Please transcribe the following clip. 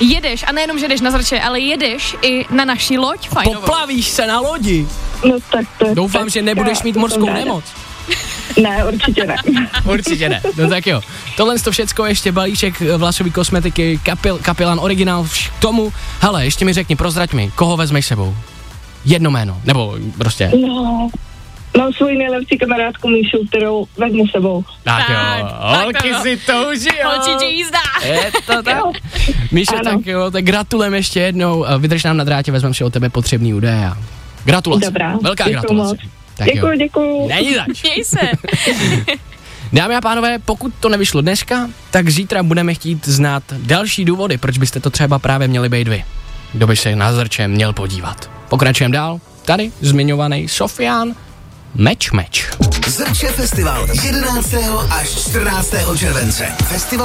jedeš, a nejenom, že jdeš na Zrče, ale jedeš i na naší loď fajnovou. Poplavíš se na lodi. No tak to. Doufám, že nebudeš mít morskou nemoc. Ne, určitě ne. Určitě ne. No tak jo. Tohle to všecko, ještě balíček vlasový kosmetiky, Kapilán originál k tomu. Hele, ještě mi řekni, prozrať mi, koho vezmeš sebou? Jedno jméno, nebo prostě. No, mám svou nejlepší kamarádku Míšu, kterou vezmu sebou. Tak jo, holky si to užijou. Holčičí jízda. Je to tak. Míšo, tak jo, tak gratulujeme ještě jednou. Vydrž nám na drátě, vezmeme si od tebe potřebný údaje. Gratulace. Dobrá. Velká gratulace. Děkuju. Není zač. Měj se. Dámy a pánové, pokud to nevyšlo dneska, tak zítra budeme chtít znát další důvody, proč byste to třeba právě měli být vy. Kdo by se na Zrče měl podívat. Pokračujeme dál. Tady zmiňovaný Sofián Match. Zrče festival 11. až 14. července. Festival